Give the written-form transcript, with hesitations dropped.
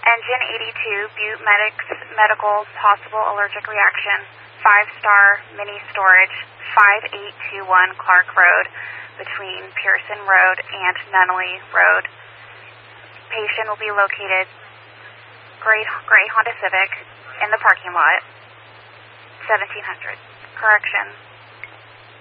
Engine 82, Butte Medical, possible allergic reaction. 5-star mini storage, 5821 Clark Road, between Pearson Road and Nunnally Road. Patient will be located gray Honda Civic in the parking lot, 1700. Correction.